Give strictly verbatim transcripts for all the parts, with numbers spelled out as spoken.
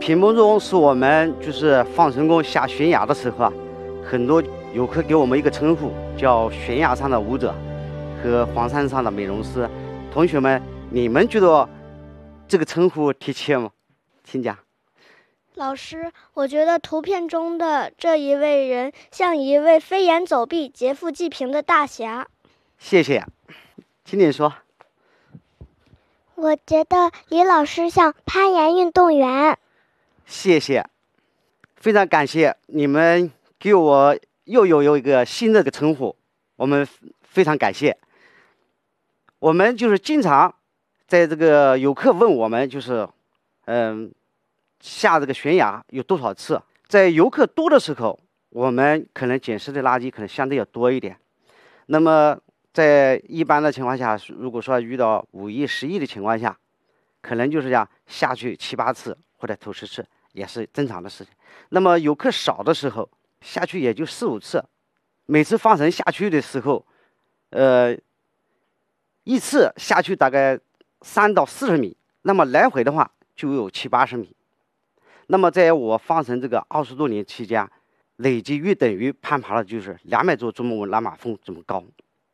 屏幕中是我们就是放神功下悬崖的时候啊，很多游客给我们一个称呼，叫悬崖上的舞者和黄山上的美容师。同学们，你们觉得这个称呼贴切吗？请讲。 老师，我觉得图片中的这一位人像一位飞檐走壁、劫富济贫的大侠。 谢谢，请你说。 我觉得李老师像攀岩运动员。 谢谢，非常感谢你们给我又有有一个新的个称呼，我们非常感谢。我们就是经常在这个游客问我们，就是嗯。下这个悬崖有多少次？在游客多的时候，我们可能捡拾的垃圾可能相对要多一点。那么在一般的情况下，如果说遇到五亿、十亿的情况下，可能就是这样下去七八次或者头十次也是正常的事情。那么游客少的时候，下去也就四五次。每次放绳下去的时候，呃，一次下去大概三到四十米，那么来回的话就有七八十米。那么在我放绳这个二十多年期间，累计约等于攀爬了就是两百座珠穆朗玛峰这么高。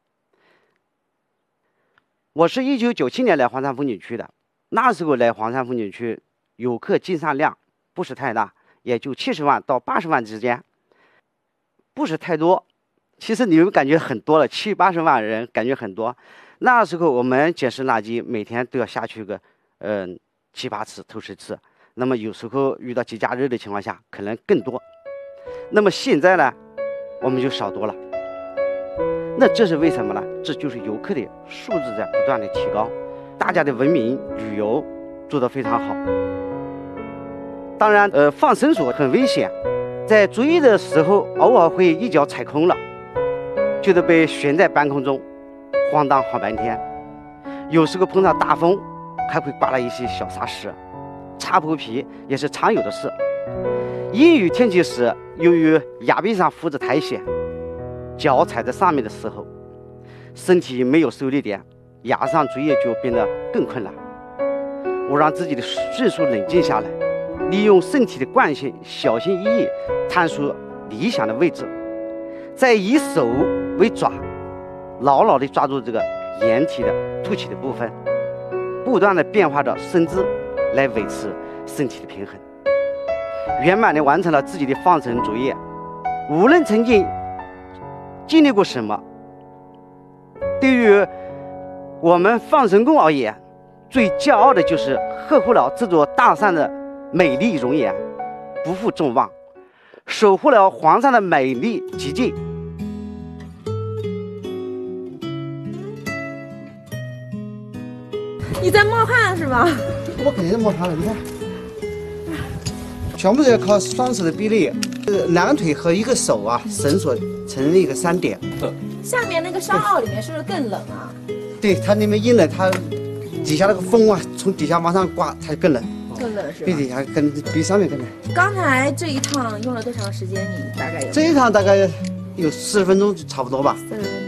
我是一九九七年来黄山风景区的，那时候来黄山风景区游客进山量不是太大，也就七十万到八十万之间，不是太多。其实你们感觉很多了，七八十万人感觉很多。那时候我们捡拾垃圾每天都要下去个嗯、呃、七八次、头十次。那么有时候遇到节假日的情况下，可能更多。那么现在呢，我们就少多了。那这是为什么呢？这就是游客的素质在不断的提高，大家的文明旅游做得非常好。当然，呃，放绳索很危险，在作业的时候偶尔会一脚踩空了，就得被悬在半空中，晃荡好半天。有时候碰到大风，还会刮了一些小沙石。擦破皮也是常有的事。阴雨天气时，由于崖壁上浮着苔藓，脚踩在上面的时候，身体没有受力点，崖上作业就变得更困难。我让自己的迅速冷静下来，利用身体的惯性，小心翼翼探索理想的位置，再以手为爪，牢牢地抓住这个岩体的凸起的部分，不断地变化着身姿来维持身体的平衡，圆满地完成了自己的放绳作业。无论曾经经历过什么，对于我们放神功而言，最骄傲的就是呵护了这座大山的美丽容颜，不负众望，守护了黄山的美丽极境。 你在冒汗是吧？ 我肯定是冒汗了，你看，全部都要靠双手的臂力，呃，两个腿和一个手啊，绳索成一个三点。 下面那个沙坳里面是不是更冷啊？ 对，它那边一冷，它底下那个风啊，从底下往上刮，它更冷。 更冷是吧？ 比底下更比上面更冷。 刚才这一趟用了多长时间？你大概有？ 这一趟大概有四十分钟，差不多吧。 四十分钟。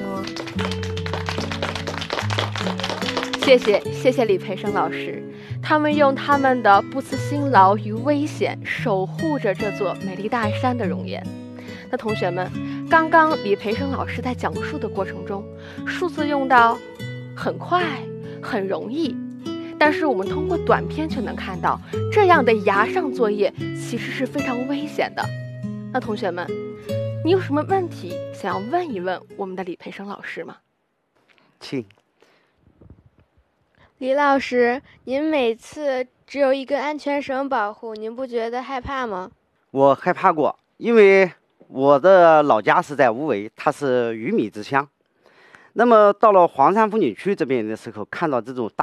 谢谢谢谢李培生老师，他们用他们的不辞辛劳与危险守护着这座美丽大山的容颜。那同学们，刚刚李培生老师在讲述的过程中，数字用到很快很容易，但是我们通过短片却能看到，这样的崖上作业其实是非常危险的。那同学们，你有什么问题想要问一问我们的李培生老师吗？ 请。 李老师，您每次只有一根安全绳保护，您不觉得害怕吗？ 我害怕过，因为我的老家是在无为，它是鱼米之乡。那么到了黄山风景区这边的时候，看到这种大